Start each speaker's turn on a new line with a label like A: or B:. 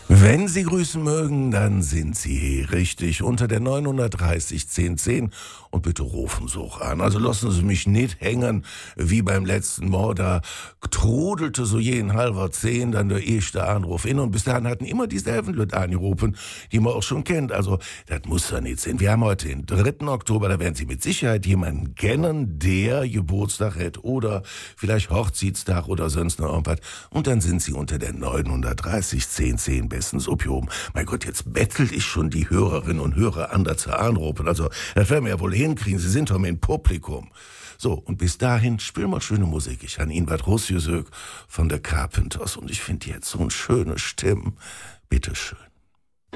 A: Wenn Sie grüßen mögen, dann sind Sie richtig unter der 930 1010 und bitte rufen Sie auch an. Also lassen Sie mich nicht hängen, wie beim letzten Mal, da trudelte so jeden halber 10 dann der erste Anruf in und bis dahin hatten immer dieselben Leute angerufen, die man auch schon kennt. Also das muss ja nicht sein. Wir haben heute den 3. Oktober, da werden Sie mit Sicherheit jemanden kennen, der Geburtstag hat oder vielleicht Hochzeitstag oder sonst noch irgendwas. Und dann sind Sie unter der 930 1010 bestens Opium. Mein Gott, jetzt bettelt ich schon die Hörerinnen und Hörer an, dazu anrufen. Also, das werden wir ja wohl hinkriegen. Sie sind doch mein Publikum. So, und bis dahin, spiel mal schöne Musik. Ich habe Ihnen was rausgesucht von The Carpenters und ich finde die jetzt so eine schöne Stimme. Bitteschön.